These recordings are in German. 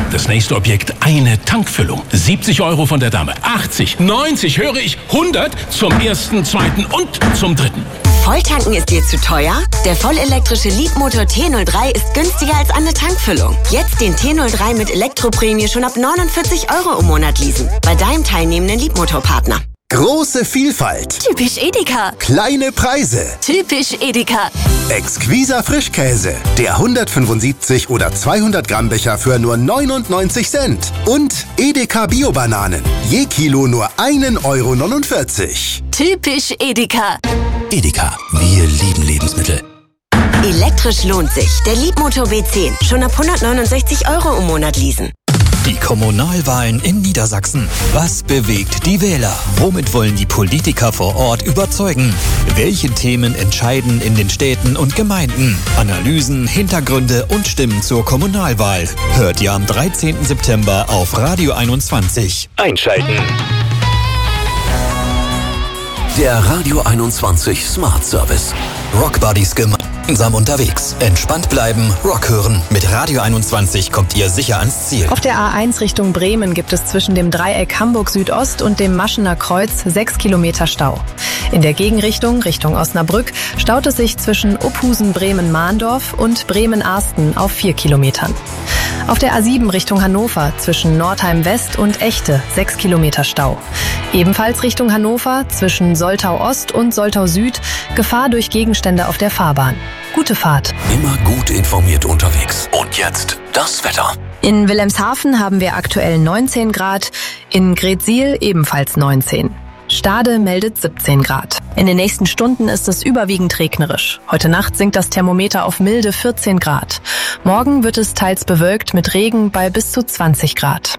Das nächste Objekt, eine Tankfüllung. 70 € von der Dame. 80, 90, höre ich, 100 zum ersten, zweiten und zum dritten. Volltanken ist dir zu teuer? Der vollelektrische Leapmotor T03 ist günstiger als eine Tankfüllung. Jetzt den T03 mit Elektroprämie schon ab 49 € im Monat leasen. Bei deinem teilnehmenden Leapmotor-Partner. Große Vielfalt. Typisch Edeka. Kleine Preise. Typisch Edeka. Exquiser Frischkäse. Der 175 oder 200 Gramm Becher für nur 99 Cent. Und Edeka Bio-Bananen. Je Kilo nur 1,49 €. Typisch Edeka. Edeka, wir lieben Lebensmittel. Elektrisch lohnt sich. Der Leapmotor B10. Schon ab 169 € im Monat leasen. Die Kommunalwahlen in Niedersachsen. Was bewegt die Wähler? Womit wollen die Politiker vor Ort überzeugen? Welche Themen entscheiden in den Städten und Gemeinden? Analysen, Hintergründe und Stimmen zur Kommunalwahl. Hört ihr am 13. September auf Radio 21. Einschalten. Der Radio 21 Smart Service. Rock Buddies gemeinsam unterwegs. Entspannt bleiben, Rock hören. Mit Radio 21 kommt ihr sicher ans Ziel. Auf der A1 Richtung Bremen gibt es zwischen dem Dreieck Hamburg Südost und dem Maschener Kreuz 6 Kilometer Stau. In der Gegenrichtung, Richtung Osnabrück, staut es sich zwischen Uphusen-Bremen-Mahndorf und Bremen-Arsten auf 4 Kilometern. Auf der A7 Richtung Hannover zwischen Nordheim West und Echte 6 Kilometer Stau. Ebenfalls Richtung Hannover zwischen Soltau Ost und Soltau Süd Gefahr durch Gegenstände auf der Fahrbahn. Gute Fahrt. Immer gut informiert unterwegs. Und jetzt das Wetter. In Wilhelmshaven haben wir aktuell 19 Grad, in Greetsiel ebenfalls 19. Stade meldet 17 Grad. In den nächsten Stunden ist es überwiegend regnerisch. Heute Nacht sinkt das Thermometer auf milde 14 Grad. Morgen wird es teils bewölkt mit Regen bei bis zu 20 Grad.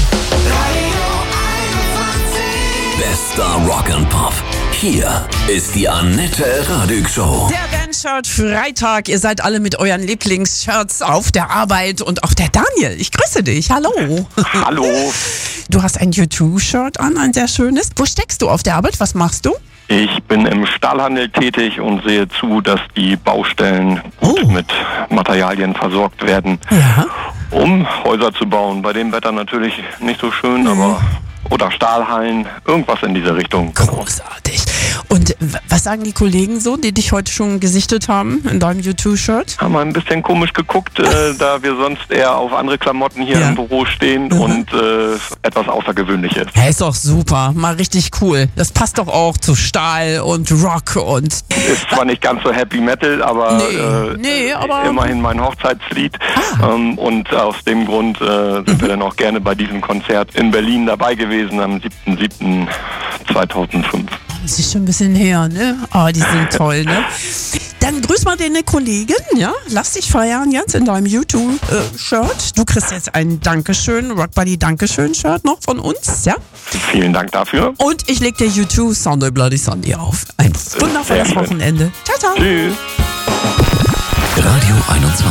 Bester Rock and Pop. Hier ist die Annette Radig Show. Der Bandshirt Freitag. Ihr seid alle mit euren Lieblingsshirts auf der Arbeit und auch der Daniel. Ich grüße dich. Hallo. Hallo. Du hast ein U2-Shirt an, ein sehr schönes. Wo steckst du auf der Arbeit? Was machst du? Ich bin im Stahlhandel tätig und sehe zu, dass die Baustellen gut mit Materialien versorgt werden, um Häuser zu bauen. Bei dem Wetter natürlich nicht so schön, aber... Oder Stahlhallen, irgendwas in diese Richtung. Großartig. Und was sagen die Kollegen so, die dich heute schon gesichtet haben in deinem U2-Shirt? Haben wir ein bisschen komisch geguckt, da wir sonst eher auf andere Klamotten hier im Büro stehen und etwas Außergewöhnliches. Ja, ist doch super, mal richtig cool. Das passt doch auch zu Stahl und Rock und... Ist zwar nicht ganz so Happy Metal, aber, aber immerhin mein Hochzeitslied. Und aus dem Grund sind wir dann auch gerne bei diesem Konzert in Berlin dabei gewesen am 7.7.2005. Das ist schon ein bisschen her, ne? Aber die sind toll, ne? Dann grüß mal deine Kollegin, ja? Lass dich feiern jetzt in deinem YouTube-Shirt. Du kriegst jetzt ein Dankeschön, Rock Buddy Dankeschön-Shirt noch von uns, ja? Vielen Dank dafür. Und ich leg dir YouTube Sunday Bloody Sunday auf. Ein wundervolles Wochenende. Ciao, ciao. Tschüss. Radio 21.